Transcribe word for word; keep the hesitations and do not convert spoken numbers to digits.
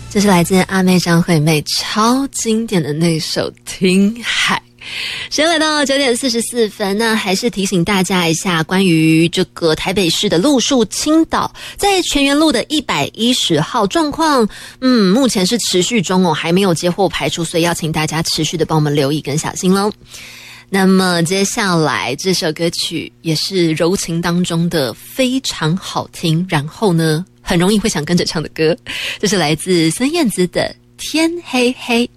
这是来自阿妹张惠妹超经典的那首《听海》。时间来到九点四十四分，那还是提醒大家一下，关于这个台北市的路树倾倒，在泉源路的一百一十号状况，嗯，目前是持续中哦，还没有接获排除，所以要请大家持续的帮我们留意跟小心咯。那么接下来这首歌曲也是柔情当中的非常好听，然后呢很容易会想跟着唱的歌，这是来自孙燕姿的《天黑黑》。